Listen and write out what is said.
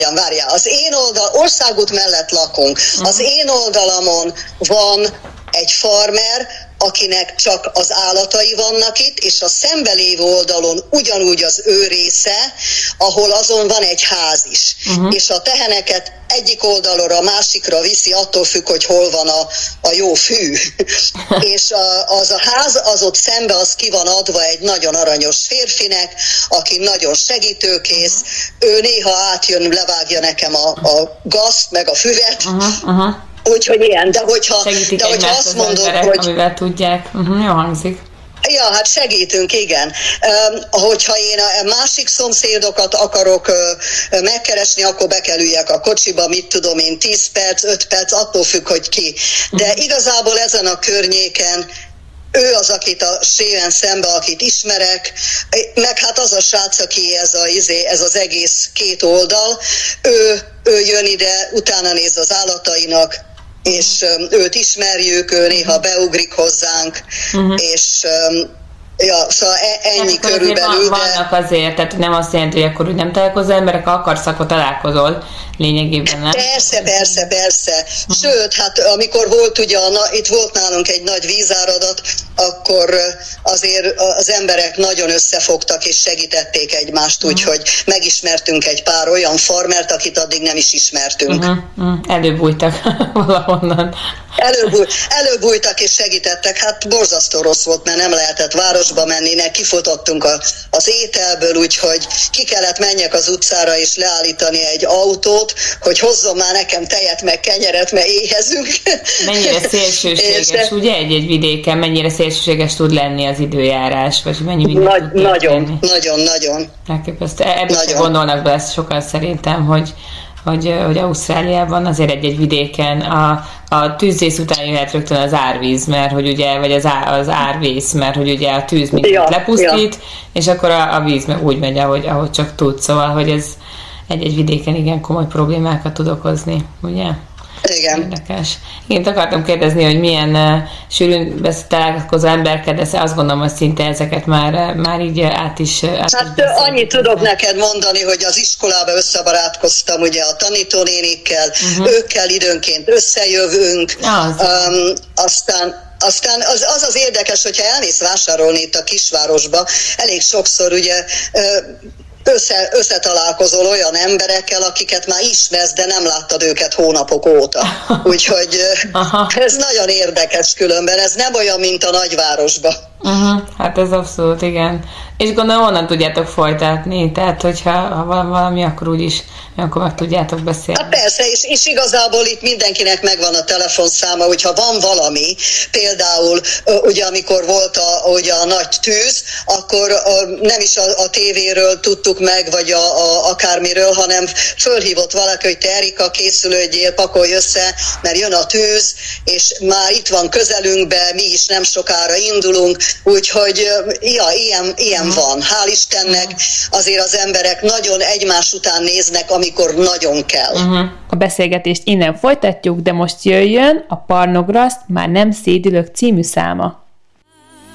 várjál, országút mellett lakunk. Az én oldalamon van egy farmer, akinek csak az állatai vannak itt, és a szembelévő oldalon ugyanúgy az ő része, ahol azon van egy ház is. És a teheneket egyik oldalról a másikra viszi, attól függ, hogy hol van a jó fű. És az a ház, az ott szembe, az ki van adva egy nagyon aranyos férfinek, aki nagyon segítőkész. Ő néha átjön, levágja nekem a gazt, meg a füvet. Úgyhogy ilyen, de hogyha azt mondod, emberek, hogy... amivel tudják. Jó hangzik. Ja, hát segítünk, igen. Hogyha én a másik szomszédokat akarok megkeresni, akkor be kell üljek a kocsiba, mit tudom én, 10 perc, 5 perc, attól függ, hogy ki. De igazából ezen a környéken ő az, akit a séven szembe, akit ismerek, meg hát az a srác, aki ez az egész két oldal, ő jön ide, utána néz az állatainak, és őt ismerjük, ő néha beugrik hozzánk, és szóval ennyi körülbelül. Vannak azért, tehát nem azt jelenti, hogy akkor úgy nem találkozol emberek, ha akarsz, akkor találkozol lényegében, nem? Persze. Sőt, hát amikor volt ugye, itt volt nálunk egy nagy vízáradat, akkor azért az emberek nagyon összefogtak és segítették egymást, úgyhogy megismertünk egy pár olyan farmert, akit addig nem is ismertünk. Előbújtak valahonnan. Előbújtak és segítettek, hát borzasztó rossz volt, mert nem lehetett városba menni, kifutottunk az ételből, úgyhogy ki kellett menjek az utcára és leállítani egy autót, hogy hozzon már nekem tejet meg kenyeret, mert éhezünk. Mennyire szélsőséges, ugye egy vidéken, mennyire szélsőséges tud lenni az időjárás, vagy mennyi Nagyon. Elképesztő. Ebből gondolnak be ezt sokan szerintem, hogy Ausztráliában azért egy vidéken a tűzvész után jöhet rögtön az árvíz, mert hogy ugye, vagy az árvész, mert hogy ugye a tűz mindent lepusztít, és akkor a víz meg úgy megy, ahogy csak tud, szóval, hogy ez egy vidéken igen komoly problémákat tud okozni, ugye? Igen. Érdekes. Én akartam kérdezni, hogy milyen sűrűn találkozó emberked, de azt gondolom, hogy szinte ezeket már így át is annyit tudok neked mondani, hogy az iskolába összebarátkoztam ugye a tanítónénikkel, őkkel időnként összejövünk, aztán az érdekes, hogyha elmész vásárolni itt a kisvárosba, elég sokszor ugye összetalálkozol olyan emberekkel, akiket már ismersz, de nem láttad őket hónapok óta. Úgyhogy ez nagyon érdekes különben, ez nem olyan, mint a nagyvárosban. Hát ez abszolút, igen. És gondolom onnan tudjátok folytatni, tehát hogyha valami, akkor úgyis akkor meg tudjátok beszélni. Hát persze, és igazából itt mindenkinek megvan a telefonszáma, hogyha van valami, például ugye amikor volt ugye a nagy tűz, akkor nem is a tévéről tudtuk meg, vagy akármiről, hanem fölhívott valaki, hogy te Erika, készülődjél, pakolj össze, mert jön a tűz, és már itt van közelünkben, mi is nem sokára indulunk, úgyhogy ilyen van. Hál' Istennek azért az emberek nagyon egymás után néznek, amikor nagyon kell. A beszélgetést innen folytatjuk, de most jöjjön a Parnograszt, már nem szédülök című száma.